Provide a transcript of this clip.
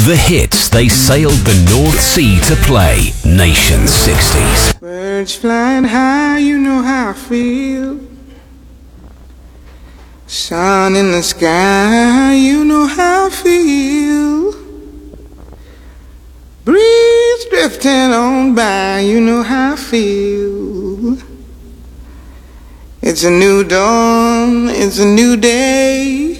The hits they sailed the North Sea to play. Nation 60s. Birds flying high, you know how I feel. Sun in the sky, you know how I feel. Breeze drifting on by, you know how I feel. It's a new dawn, it's a new day.